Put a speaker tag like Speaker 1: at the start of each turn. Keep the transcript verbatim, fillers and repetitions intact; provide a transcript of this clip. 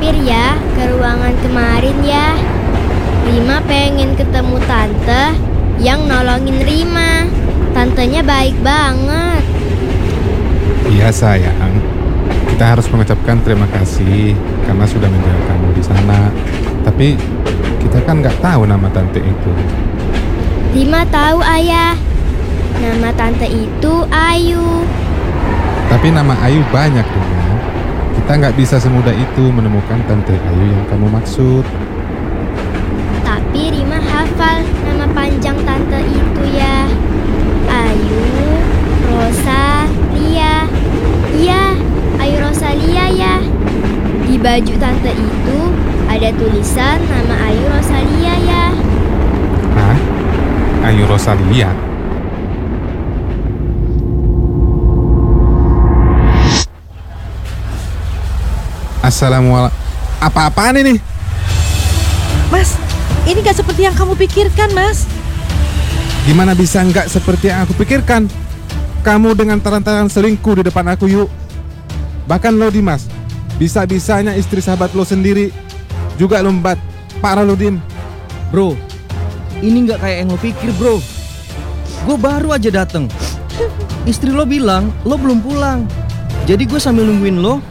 Speaker 1: mampir ya ke ruangan kemarin ya. Rima pengen ketemu tante yang nolongin Rima. Tantenya baik banget.
Speaker 2: Iya sayang, kita harus mengucapkan terima kasih karena sudah menjaga kamu di sana. Tapi kita kan nggak tahu nama tante itu.
Speaker 1: Rima tahu ayah. Nama tante itu Ayu.
Speaker 2: Tapi nama Ayu banyak Rima. Kita nggak bisa semudah itu menemukan tante Ayu yang kamu maksud.
Speaker 1: Tapi Rima hafal nama panjang tante itu ya. Ayu Rosalia. Iya, Ayu Rosalia ya. Di baju tante itu ada tulisan nama Ayu Rosalia ya.
Speaker 2: Hah? Ayu Rosalia? Assalamualaikum. Apa-apaan ini?
Speaker 3: Mas, ini gak seperti yang kamu pikirkan, Mas.
Speaker 2: Gimana bisa nggak seperti yang aku pikirkan? Kamu dengan taran-taran selingkuh di depan aku yuk. Bahkan lo Dimas, bisa-bisanya istri sahabat lo sendiri juga lombat. Parah lo Dim.
Speaker 4: Bro, ini nggak kayak yang lo pikir bro. Gue baru aja dateng. Istri lo bilang lo belum pulang. Jadi gue sambil nungguin lo